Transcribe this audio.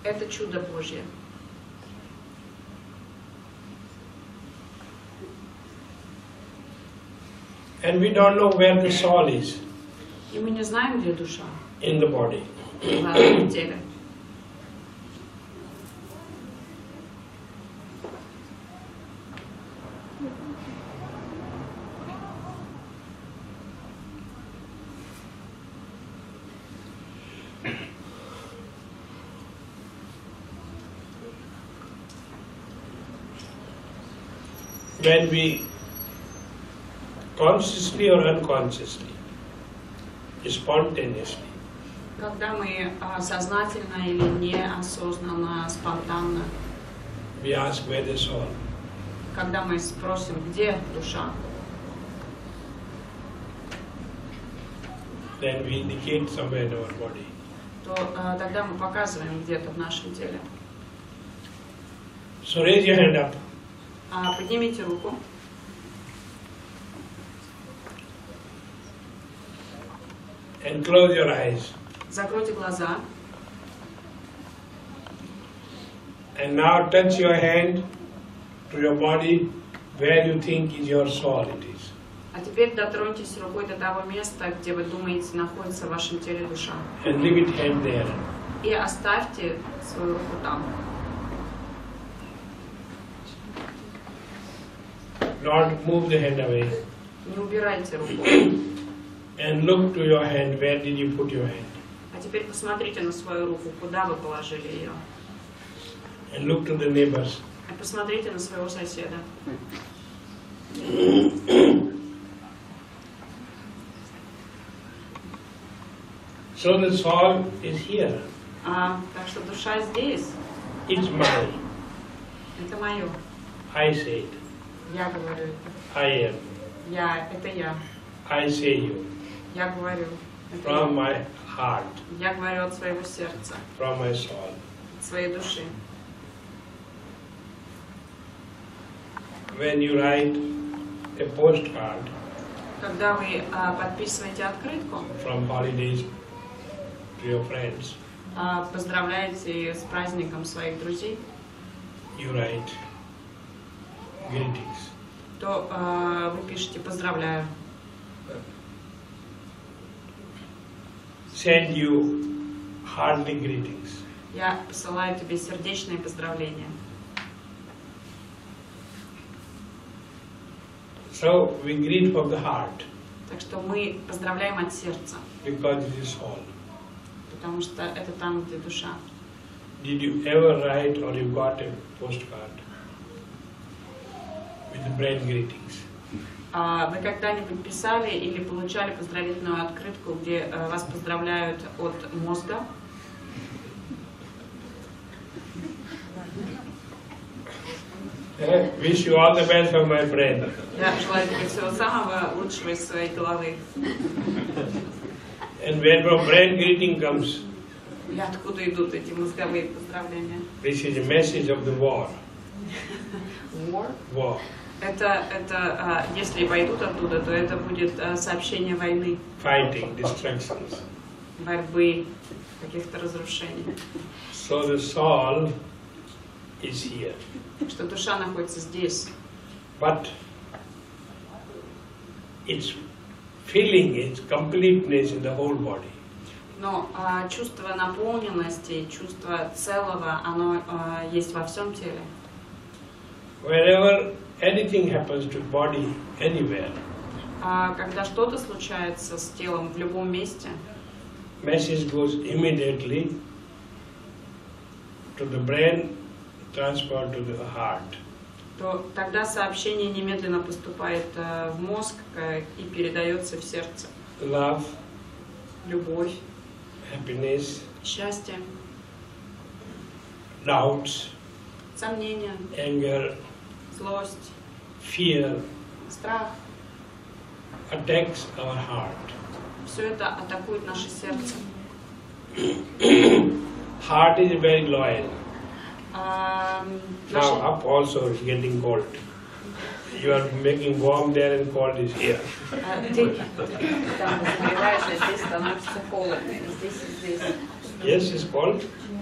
Это чудо Божье. And we don't know where the soul is. И мы не знаем, где душа In the body. в теле. When we consciously or unconsciously, spontaneously, Когда мы сознательно или неосознанно, спонтанно, we ask where the soul. когда мы спросим, где душа, Then we indicate somewhere in our body. то тогда мы показываем где-то в нашем теле. So raise your hand up. Поднимите руку. And close your eyes. Закройте глаза. And now touch your hand to your body where you think is your soul it is. А теперь дотроньтесь рукой до того места, где вы думаете находится в вашем теле душа. And leave it hand there. И оставьте свою руку там. Don't move the hand away. Не убирайте руку. And look to your hand. Where did you put your hand? А теперь посмотрите на свою руку, куда вы положили ее. And look to the neighbors. И посмотрите на своего соседа. So the soul is here. Так что душа здесь. It's mine. Это мое. I say it. Я говорю это. I am. Это я. I say you. Я говорю. Это From я. my heart. Я говорю от своего сердца, From my soul. от своей души. When you write a postcard Когда вы подписываете открытку, from holidays to your friends, поздравляете с праздником своих друзей, you write greetings. то вы пишете «поздравляю». Send you hearty greetings. Я посылаю тебе сердечные поздравления. So we greet from the heart Так что мы поздравляем от сердца, because it is soul. потому что это там, где душа. Did you ever write or you got a postcard with brain greetings? Вы когда-нибудь писали или получали поздравительную открытку, где вас поздравляют от мозга? Wish you all the best from my brain. Я желаю тебе всего самого лучшего из своей головы. And when from brain greeting comes, И откуда идут эти мозговые поздравления? this is a message of the war. War? War. Это если пойдут оттуда, то это будет сообщение войны, Fighting, destructions. борьбы, каких-то разрушений. So the soul is here. Что душа находится здесь. But its feeling, its completeness in the whole body. Но чувство наполненности, чувство целого, оно есть во всем теле. Wherever anything happens to body, anywhere, Когда что-то случается с телом в любом месте, message goes immediately to the brain, transferred to the heart. то тогда сообщение немедленно поступает в мозг и передается в сердце. Love, Любовь, happiness, счастье, doubts, сомнения, anger, злость, fear, страх. attacks our heart. Все это атакует наше сердце. Heart is very loyal. Наше... Now up also is getting cold. You are making warm there and cold is here. Ты там разогреваешь, а здесь становится холодно. И здесь, и здесь. Yes, it's cold.